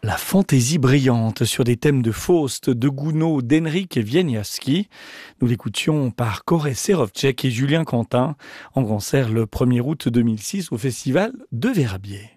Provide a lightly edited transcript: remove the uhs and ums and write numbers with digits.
La fantaisie brillante sur des thèmes de Faust, de Gounod, d'Henryk Wieniawski. Nous l'écoutions par Koré Sérovtchek et Julien Quentin en concert le 1er août 2006 au festival de Verrabier.